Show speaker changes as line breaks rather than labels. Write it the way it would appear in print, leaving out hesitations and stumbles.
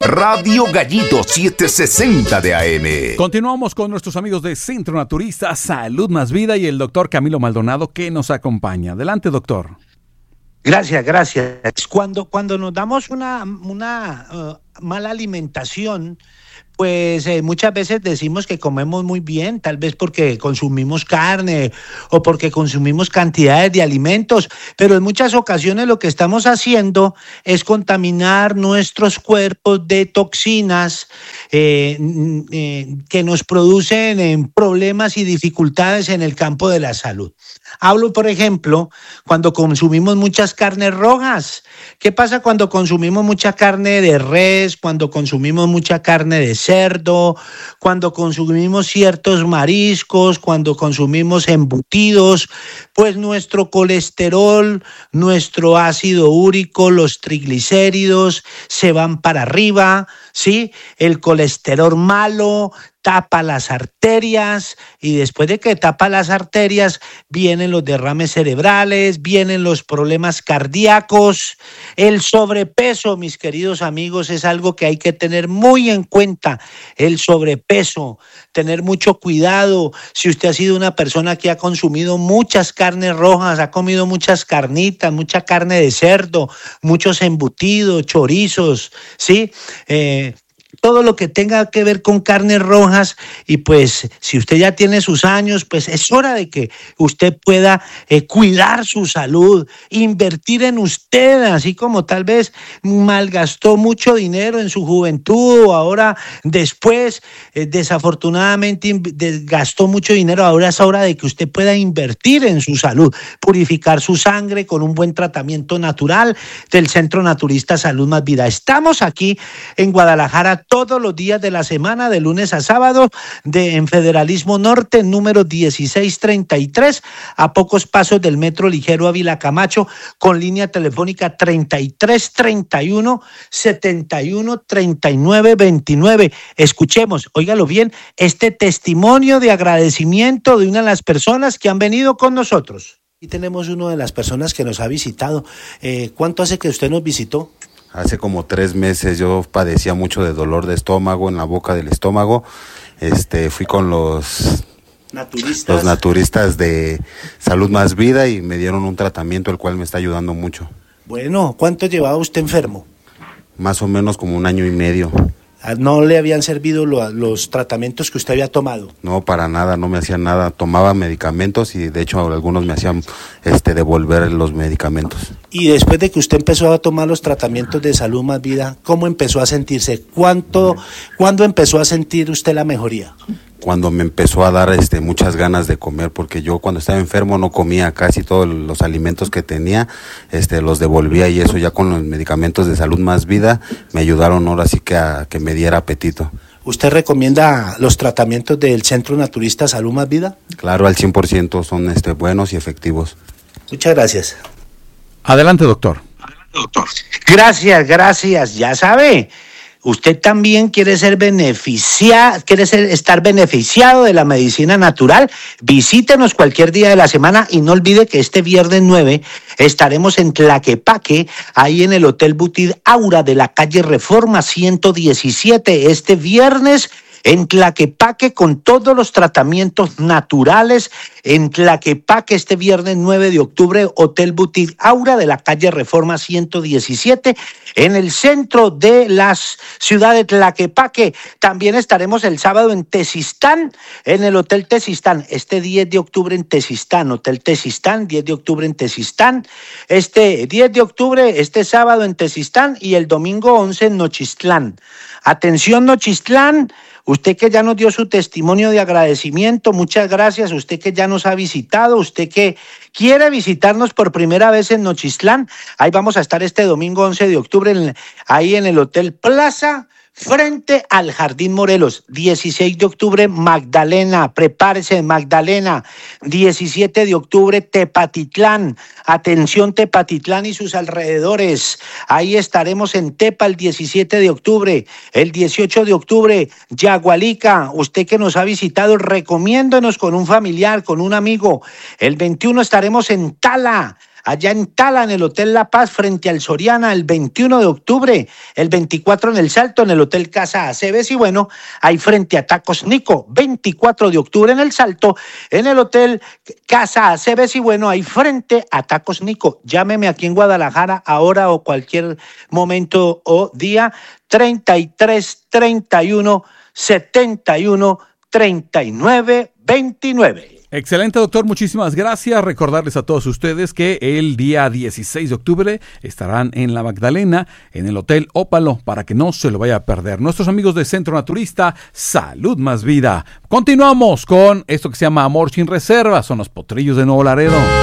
Radio Gallito 760 de AM.
Continuamos con nuestros amigos de Centro Naturista Salud Más Vida y el doctor Camilo Maldonado que nos acompaña. Adelante, doctor.
Gracias. Cuando nos damos una mala alimentación, pues muchas veces decimos que comemos muy bien, tal vez porque consumimos carne o porque consumimos cantidades de alimentos, pero en muchas ocasiones lo que estamos haciendo es contaminar nuestros cuerpos de toxinas que nos producen problemas y dificultades en el campo de la salud. Hablo, por ejemplo, cuando consumimos muchas carnes rojas. ¿Qué pasa cuando consumimos mucha carne de res, cuando consumimos mucha carne de cerdo, cuando consumimos ciertos mariscos, cuando consumimos embutidos? Pues nuestro colesterol, nuestro ácido úrico, los triglicéridos se van para arriba, ¿sí? El colesterol malo tapa las arterias y después de que tapa las arterias vienen los derrames cerebrales, vienen los problemas cardíacos. El sobrepeso, mis queridos amigos, es algo que hay que tener muy en cuenta. El sobrepeso, tener mucho cuidado. Si usted ha sido una persona que ha consumido muchas carnes rojas, ha comido muchas carnitas, mucha carne de cerdo, muchos embutidos, chorizos, ¿sí? Todo lo que tenga que ver con carnes rojas, y pues si usted ya tiene sus años, pues es hora de que usted pueda cuidar su salud, invertir en usted, así como tal vez malgastó mucho dinero en su juventud o ahora después desafortunadamente gastó mucho dinero. Ahora es hora de que usted pueda invertir en su salud, purificar su sangre con un buen tratamiento natural del Centro Naturista Salud Más Vida. Estamos aquí en Guadalajara todos los días de la semana, de lunes a sábado, en Federalismo Norte, número 1633, a pocos pasos del Metro Ligero Ávila Camacho, con línea telefónica 3331 71 39 29. Escuchemos, óigalo bien, este testimonio de agradecimiento de una de las personas que han venido con nosotros. Y tenemos una de las personas que nos ha visitado. ¿Cuánto hace que usted nos visitó?
Hace como 3 meses. Yo padecía mucho de dolor de estómago, en la boca del estómago. Fui con los naturistas de Salud Más Vida y me dieron un tratamiento el cual me está ayudando mucho.
Bueno, ¿cuánto llevaba usted enfermo?
Más o menos como 1 año y medio.
¿No le habían servido los tratamientos que usted había tomado?
No, para nada, no me hacían nada. Tomaba medicamentos y de hecho algunos me hacían devolver los medicamentos.
Y después de que usted empezó a tomar los tratamientos de Salud Más Vida, ¿cómo empezó a sentirse? ¿Cuándo empezó a sentir usted la mejoría?
Cuando me empezó a dar muchas ganas de comer, porque yo cuando estaba enfermo no comía casi todos los alimentos que tenía, los devolvía, y eso ya con los medicamentos de Salud Más Vida me ayudaron ahora sí que a que me diera apetito.
¿Usted recomienda los tratamientos del Centro Naturista Salud Más Vida?
Claro, al 100% son buenos y efectivos.
Muchas gracias.
Adelante, doctor.
Gracias, ya sabe. Usted también quiere estar beneficiado de la medicina natural. Visítenos cualquier día de la semana y no olvide que este viernes 9 estaremos en Tlaquepaque, ahí en el Hotel Boutique Aura de la calle Reforma 117. Este viernes en Tlaquepaque con todos los tratamientos naturales. En Tlaquepaque este viernes 9 de octubre, Hotel Boutique Aura de la calle Reforma 117, en el centro de la ciudad de Tlaquepaque. También estaremos el sábado en Tezistán, en el Hotel Tezistán, este 10 de octubre en Tezistán, Hotel Tezistán, 10 de octubre en Tezistán, este 10 de octubre, este sábado en Tezistán y el domingo 11 en Nochistlán. Atención Nochistlán, usted que ya nos dio su testimonio de agradecimiento, muchas gracias. Usted que ya nos ha visitado, usted que quiere visitarnos por primera vez en Nochistlán, ahí vamos a estar este domingo 11 de octubre, ahí en el Hotel Plaza, frente al Jardín Morelos. 16 de octubre, Magdalena, prepárese Magdalena. 17 de octubre, Tepatitlán. Atención Tepatitlán y sus alrededores. Ahí estaremos en Tepa el 17 de octubre. El 18 de octubre, Yagualica. Usted que nos ha visitado, recomiéndonos con un familiar, con un amigo. El 21 estaremos en Tala. allá en Tala, en el Hotel La Paz, frente al Soriana, el 21 de octubre, el 24 en el Salto, en el Hotel Casa Aceves, y bueno, ahí frente a Tacos Nico, 24 de octubre en el Salto, en el Hotel Casa Aceves, y bueno, ahí frente a Tacos Nico. Llámeme aquí en Guadalajara, ahora o cualquier momento o día, 33 31 71 39 29.
Excelente, doctor, muchísimas gracias. Recordarles a todos ustedes que el día 16 de octubre estarán en La Magdalena, en el Hotel Ópalo, para que no se lo vaya a perder. Nuestros amigos de Centro Naturista, Salud Más Vida. Continuamos con esto que se llama Amor Sin Reservas, son los Potrillos de Nuevo Laredo.